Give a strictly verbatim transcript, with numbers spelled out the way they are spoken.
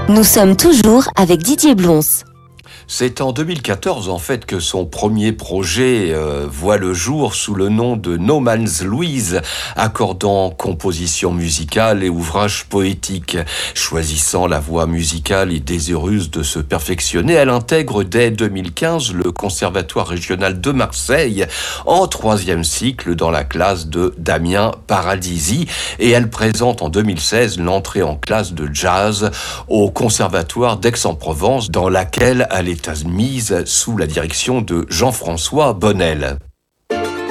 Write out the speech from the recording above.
Nous sommes toujours avec Didier Blons. C'est en deux mille quatorze en fait que son premier projet euh, voit le jour sous le nom de No Man's Louise, accordant composition musicale et ouvrages poétiques. Choisissant la voie musicale et désireuse de se perfectionner, elle intègre dès deux mille quinze le Conservatoire régional de Marseille en troisième cycle dans la classe de Damien Paradisi, et elle présente en deux mille seize l'entrée en classe de jazz au Conservatoire d'Aix-en-Provence, dans laquelle elle est mise sous la direction de Jean-François Bonnel.